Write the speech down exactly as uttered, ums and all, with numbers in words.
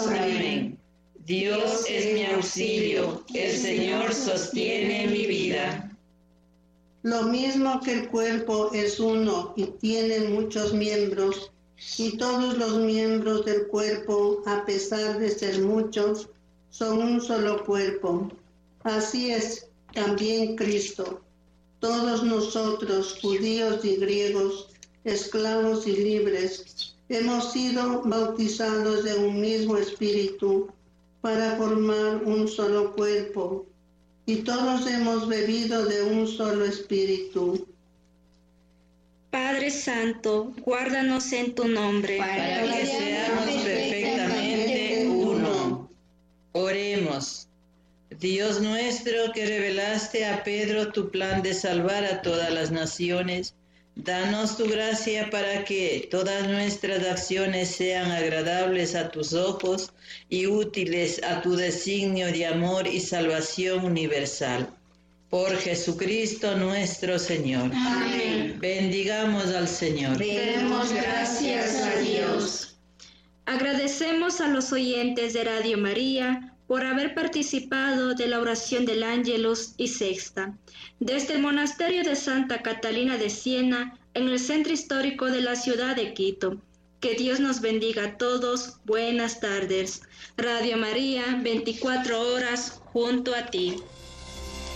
Amén. Dios es mi auxilio, el Señor sostiene mi vida. Lo mismo que el cuerpo es uno y tiene muchos miembros, y todos los miembros del cuerpo, a pesar de ser muchos, son un solo cuerpo. Así es también Cristo. Todos nosotros, judíos y griegos, esclavos y libres, hemos sido bautizados de un mismo espíritu para formar un solo cuerpo, y todos hemos bebido de un solo espíritu. Padre Santo, guárdanos en tu nombre, para que seamos perfectamente uno. Oremos. Dios nuestro, que revelaste a Pedro tu plan de salvar a todas las naciones, danos tu gracia para que todas nuestras acciones sean agradables a tus ojos y útiles a tu designio de amor y salvación universal. Por Jesucristo nuestro Señor. Amén. Bendigamos al Señor. Demos gracias a Dios. Agradecemos a los oyentes de Radio María por haber participado de la oración del Ángelus y Sexta, desde el Monasterio de Santa Catalina de Siena, en el centro histórico de la ciudad de Quito. Que Dios nos bendiga a todos. Buenas tardes. Radio María, veinticuatro horas junto a ti.